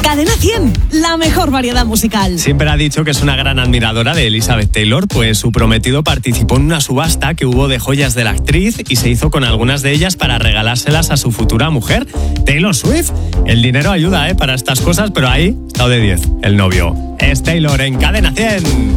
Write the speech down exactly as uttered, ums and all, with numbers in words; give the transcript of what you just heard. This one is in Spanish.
Cadena cien, la mejor variedad musical. Siempre ha dicho que es una gran admiradora de Elizabeth Taylor, pues su prometido participó en una subasta que hubo de joyas de la actriz y se hizo con algunas de ellas para regalárselas a su futura mujer, Taylor Swift. El dinero ayuda, ¿eh? Para estas cosas, pero ahí está de diez, el novio. Es Taylor en Cadena cien.